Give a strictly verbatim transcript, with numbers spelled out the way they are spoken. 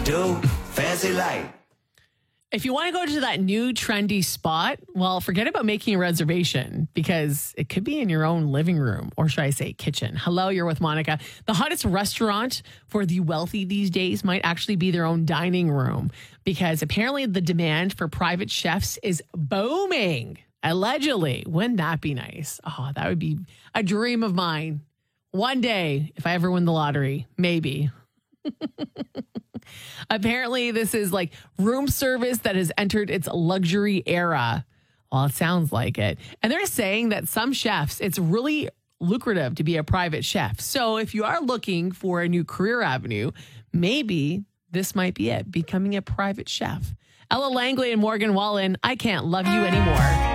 do, fancy like. If you want to go to that new trendy spot, well, forget about making a reservation because it could be in your own living room, or should I say kitchen. Hello, you're with Monica. The hottest restaurant for the wealthy these days might actually be their own dining room because apparently the demand for private chefs is booming. Allegedly. Wouldn't that be nice? Oh, that would be a dream of mine. One day, if I ever win the lottery, maybe. Apparently, this is like room service that has entered its luxury era. Well, it sounds like it. And they're saying that some chefs, it's really lucrative to be a private chef. So if you are looking for a new career avenue, maybe this might be it, becoming a private chef. Ella Langley and Morgan Wallen, I Can't Love You Anymore.